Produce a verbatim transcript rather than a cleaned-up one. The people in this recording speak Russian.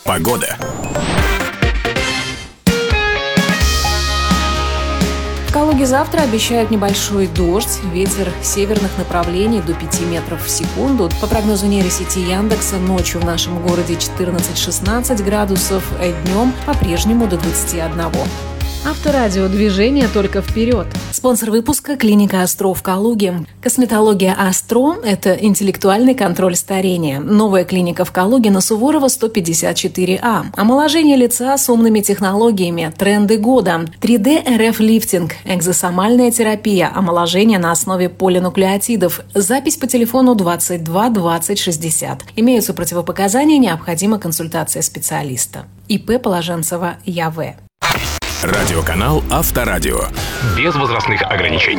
Погода. В Калуге завтра обещают небольшой дождь, ветер северных направлений до пяти метров в секунду. По прогнозу нейросети Яндекса, ночью в нашем городе четырнадцать-шестнадцать градусов, а днем по-прежнему до двадцати одного. Авторадио. Движение только вперед. Спонсор выпуска – клиника Астро в Калуге. Косметология Астро – это интеллектуальный контроль старения. Новая клиника в Калуге на Суворова сто пятьдесят четыре А. Омоложение лица с умными технологиями. Тренды года. три дэ эр эф-лифтинг. Экзосомальная терапия. Омоложение на основе полинуклеотидов. Запись по телефону двадцать два двадцать шестьдесят. Имеются противопоказания, необходима консультация специалиста. И пэ Положенцева Я В. Радиоканал Авторадио. Без возрастных ограничений.